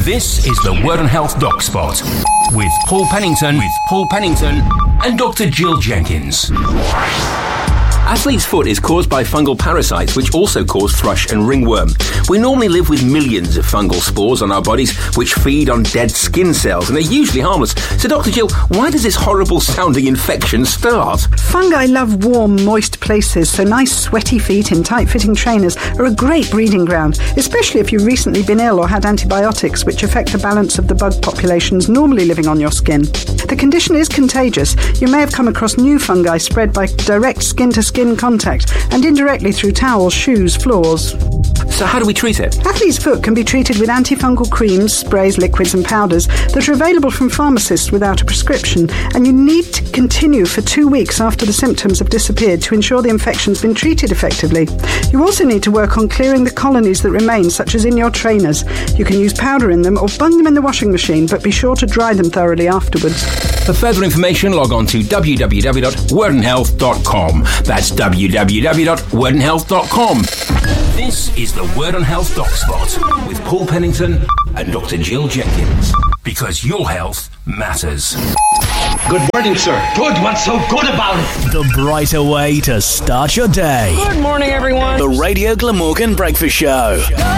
This is the Word and Health Doc Spot with Paul Pennington and Dr. Jill Jenkins. Athlete's foot is caused by fungal parasites, which also cause thrush and ringworm. We normally live with millions of fungal spores on our bodies, which feed on dead skin cells, and they're usually harmless. So, Dr. Jill, why does this horrible-sounding infection start? Fungi love warm, moist places, so nice sweaty feet in tight-fitting trainers are a great breeding ground, especially if you've recently been ill or had antibiotics, which affect the balance of the bug populations normally living on your skin. The condition is contagious. You may have come across new fungi spread by direct skin-to-skin contact and indirectly through towels, shoes, floors. So how do we treat it? Athlete's foot can be treated with antifungal creams, sprays, liquids and powders that are available from pharmacists without a prescription, and you need to continue for 2 weeks after the symptoms have disappeared to ensure the infection's been treated effectively. You also need to work on clearing the colonies that remain, such as in your trainers. You can use powder in them or bung them in the washing machine, but be sure to dry them thoroughly afterwards. For further information, log on to www.wordandhealth.com. That's www.wordandhealth.com. This is the Word and Health Doc Spot with Paul Pennington and Dr. Jill Jenkins. Because your health matters. Good morning, sir. Good. What's so good about it? The brighter way to start your day. Good morning, everyone. The Radio Glamorgan Breakfast Show.